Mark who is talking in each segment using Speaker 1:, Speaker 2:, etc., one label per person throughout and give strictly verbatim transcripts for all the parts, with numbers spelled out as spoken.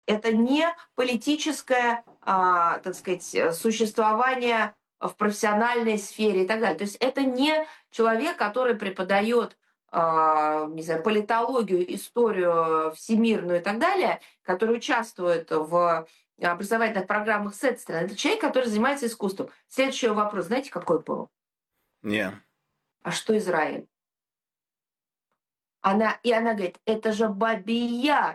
Speaker 1: это не политическое, а, так сказать, э, существование в профессиональной сфере и так далее. То есть это не человек, который преподает, а, не знаю, политологию, историю всемирную и так далее, который участвует в образовательных программах с этой стороны. Это человек, который занимается искусством. Следующий вопрос, знаете, какой был?
Speaker 2: Не.
Speaker 1: А что Израиль? Она, и она говорит, это же Бабий Яр.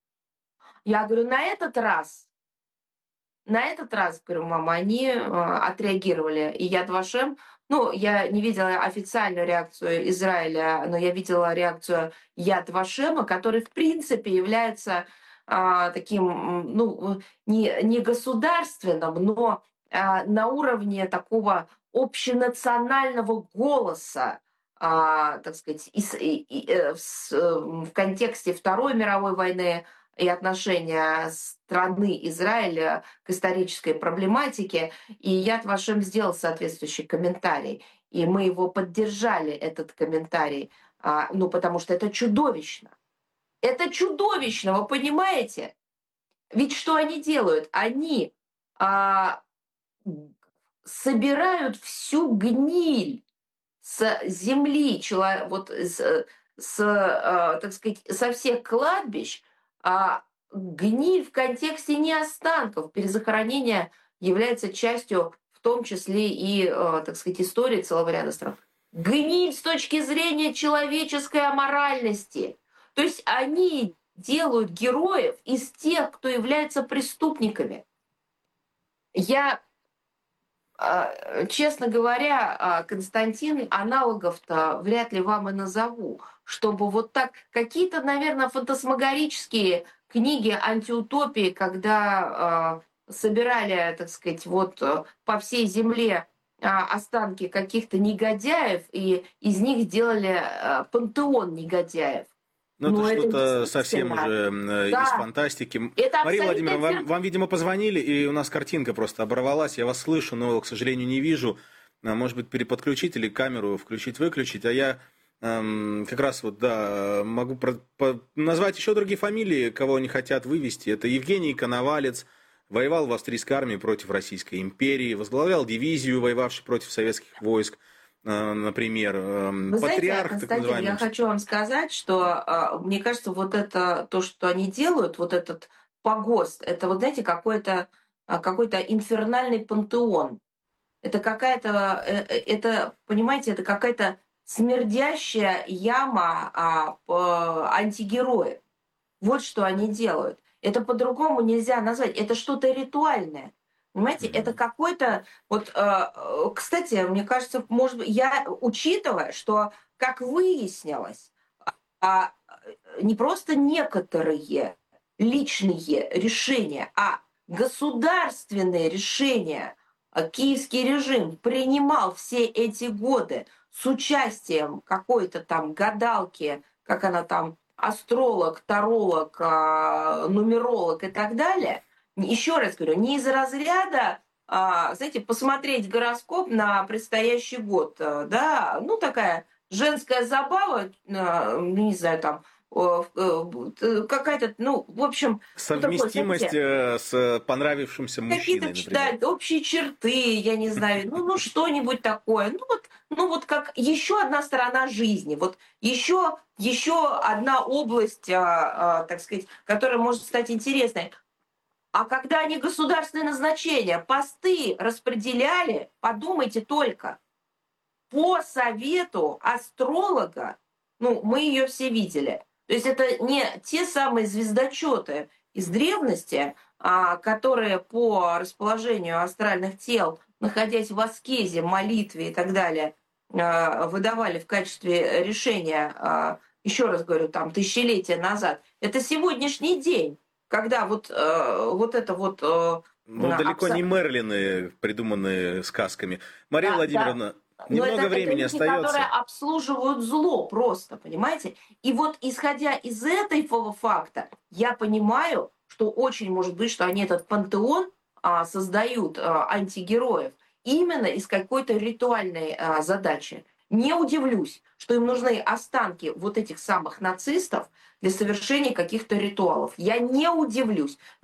Speaker 1: Я говорю, на этот раз, на этот раз, говорю, мама, они э, отреагировали. И Яд Вашем, ну, я не видела официальную реакцию Израиля, но я видела реакцию Яд Вашема, который, в принципе, является а, таким, м, ну, не, не государственным, но а, на уровне такого общенационального голоса, а, так сказать, и с- и- и, э, в, с- э, в контексте Второй мировой войны и отношения страны Израиля к исторической проблематике. И Яд Вашем сделал соответствующий комментарий. И мы его поддержали, этот комментарий, а, ну, потому что это чудовищно. Это чудовищно, вы понимаете? Ведь что они делают? Они а, собирают всю гниль с земли, чело- вот с, с, а, так сказать, со всех кладбищ, а гниль в контексте не останков. Перезахоронение является частью, в том числе и, а, так сказать, истории целого ряда стран. Гниль с точки зрения человеческой аморальности. То есть они делают героев из тех, кто является преступниками. Я а, честно говоря, а, Константин, аналогов-то вряд ли вам и назову, чтобы вот так какие-то, наверное, фантасмагорические книги антиутопии, когда а, собирали, так сказать, вот а, по всей земле а, останки каких-то негодяев, и из них делали а, пантеон негодяев.
Speaker 2: Ну, это
Speaker 1: Ну, это
Speaker 2: что-то совсем
Speaker 1: действительно,
Speaker 2: уже м, э, из
Speaker 1: да,
Speaker 2: фантастики. М,
Speaker 1: это
Speaker 2: Мария
Speaker 1: абсолютно
Speaker 2: Владимировна, вам,
Speaker 1: отверг...
Speaker 2: вам, видимо, позвонили, и у нас картинка просто оборвалась. Я вас слышу, но, к сожалению, не вижу. А, Может быть, переподключить или камеру включить-выключить. А я эм, как раз вот, да, могу про- по- назвать еще другие фамилии, кого они хотят вывести. Это Евгений Коновалец, воевал в австрийской армии против Российской империи, возглавлял дивизию, воевавшую против советских войск, э, например. Эм,
Speaker 1: Вы знаете,
Speaker 2: Патриарх, так
Speaker 1: Константин, я
Speaker 2: называемый.
Speaker 1: хочу вам сказать, что а, мне кажется, вот это то, что они делают, вот этот погост, это вот знаете, какой-то а, какой-то инфернальный пантеон. Это какая-то, э, э, это, понимаете, это какая-то смердящая яма а, п- антигероев. Вот что они делают. Это по-другому нельзя назвать. Это что-то ритуальное. Понимаете, это
Speaker 2: Мгм.
Speaker 1: какой-то... Вот, э, э, кстати, мне кажется, может быть, я, учитывая, что, как выяснилось, а, э, не просто некоторые личные решения, а государственные решения а, киевский режим принимал все эти годы с участием какой-то там гадалки, как она там, астролог, таролог, а, нумеролог и так далее. Еще раз говорю, не из разряда, а, знаете, посмотреть гороскоп на предстоящий год, э, да, ну такая женская забава, а, ну, не знаю, там, э, э, какая-то, ну, в общем, ну, такое,
Speaker 2: Совместимость
Speaker 1: знаете,
Speaker 2: э, с понравившимся
Speaker 1: какие-то
Speaker 2: мужчиной, например.
Speaker 1: читать общие черты, я не знаю, ну, ну что-нибудь такое. Ну вот, ну вот как еще одна сторона жизни, вот еще, еще одна область, а, а, так сказать, которая может стать интересной. А когда они государственные назначения, посты распределяли, подумайте только, по совету астролога, ну, мы ее все видели. То есть это не те самые звездочеты из древности, а, которые по расположению астральных тел, находясь в аскезе, молитве и так далее, а, выдавали в качестве решения, а, еще раз говорю, там, тысячелетия назад. Это сегодняшний день, когда вот, э, вот это вот э,
Speaker 2: Ну, далеко не
Speaker 1: абсо-
Speaker 2: Мерлины, придуманные сказками. Мария
Speaker 1: да, да.
Speaker 2: Владимировна,
Speaker 1: Но это,
Speaker 2: немного
Speaker 1: это
Speaker 2: времени
Speaker 1: люди, которые
Speaker 2: остается.
Speaker 1: обслуживают зло просто, понимаете? И вот исходя из этого факта, я понимаю, что очень может быть, что они этот пантеон а, создают а, антигероев именно из какой-то ритуальной а, задачи. Не удивлюсь, что им нужны останки вот этих самых нацистов для совершения каких-то ритуалов. Я не удивлюсь.